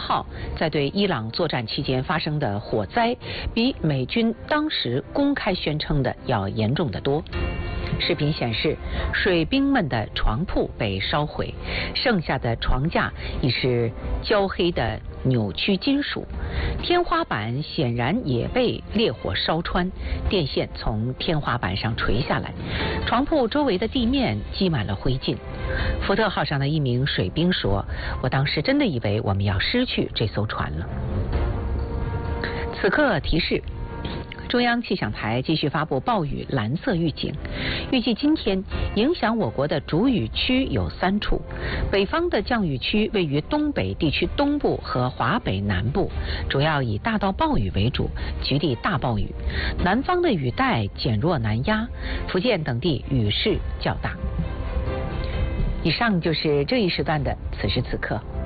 号在对伊朗作战期间发生的火灾，比美军当时公开宣称的要严重得多。视频显示，水兵们的床铺被烧毁，剩下的床架已是焦黑的扭曲金属，天花板显然也被烈火烧穿，电线从天花板上垂下来，床铺周围的地面积满了灰烬。福特号上的一名水兵说：“我当时真的以为我们要失去这艘船了。”此刻提示。中央气象台继续发布暴雨蓝色预警，预计今天影响我国的主雨区有3处，北方的降雨区位于东北地区东部和华北南部，主要以大到暴雨为主，局地大暴雨；南方的雨带减弱南压，福建等地雨势较大。以上就是这一时段的此时此刻。